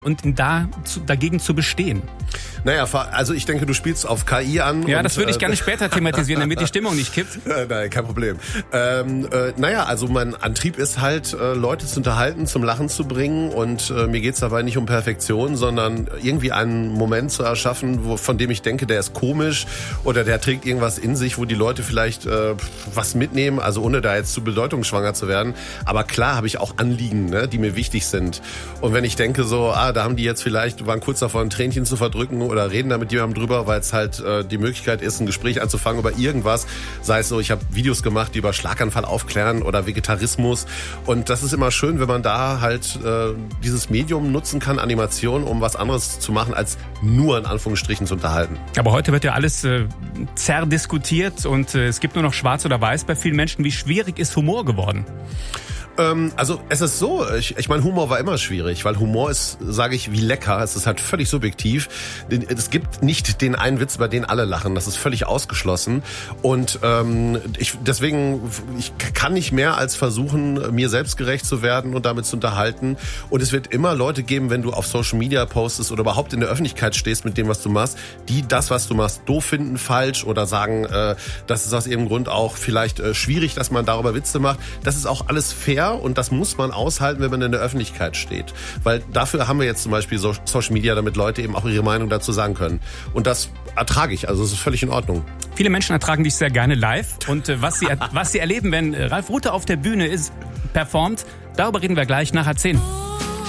und dagegen zu bestehen? Naja, also ich denke, du spielst auf KI an. Ja, das würde ich gerne später thematisieren, damit die Stimmung nicht kippt. Nein, kein Problem. Naja, also mein Antrieb ist halt, Leute zu unterhalten, zum Lachen zu bringen und mir geht's dabei nicht um Perfektion, sondern irgendwie einen Moment zu erschaffen, von dem ich denke, der ist komisch oder der trägt irgendwas in sich, wo die Leute vielleicht was mitnehmen, also ohne da jetzt zu bedeutungsschwanger zu werden. Aber klar habe ich auch Anliegen, ne, die mir wichtig sind. Und wenn ich denke so, da haben die jetzt vielleicht, waren kurz davor, ein Tränchen zu verdrücken oder reden da mit jemandem drüber, weil es halt die Möglichkeit ist, ein Gespräch anzufangen über irgendwas. Sei es so, ich habe Videos gemacht, die über Schlaganfall aufklären oder Vegetarismus. Und das ist immer schön, wenn man da halt dieses Medium nutzen kann, Animation, um was anderes zu machen, als nur in Anführungsstrichen zu unterhalten. Aber heute wird ja alles zerdiskutiert und es gibt nur noch schwarz oder weiß bei vielen Menschen. Wie schwierig ist Humor geworden? Also es ist so, ich meine, Humor war immer schwierig, weil Humor ist, sage ich, wie lecker, es ist halt völlig subjektiv. Es gibt nicht den einen Witz, bei dem alle lachen, das ist völlig ausgeschlossen. Und deswegen, ich kann nicht mehr als versuchen, mir selbst gerecht zu werden und damit zu unterhalten. Und es wird immer Leute geben, wenn du auf Social Media postest oder überhaupt in der Öffentlichkeit stehst mit dem, was du machst, die das, was du machst, doof finden, falsch oder sagen, das ist aus irgendeinem Grund auch vielleicht schwierig, dass man darüber Witze macht. Das ist auch alles fair. Und das muss man aushalten, wenn man in der Öffentlichkeit steht. Weil dafür haben wir jetzt zum Beispiel Social Media, damit Leute eben auch ihre Meinung dazu sagen können. Und das ertrage ich, also es ist völlig in Ordnung. Viele Menschen ertragen dich sehr gerne live. Und was sie erleben, wenn Ralf Rute auf der Bühne ist, performt, darüber reden wir gleich nach 10.